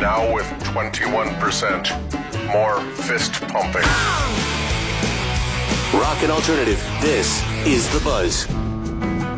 now with 21% more fist pumping. Rock and alternative, this is The Buzz.